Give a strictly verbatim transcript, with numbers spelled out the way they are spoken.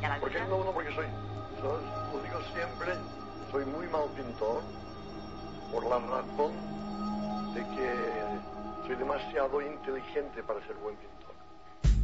a la Porque, luna? no, no, porque soy, ¿sabes? Lo digo siempre, soy muy mal pintor, por la razón de que soy demasiado inteligente para ser buen pintor.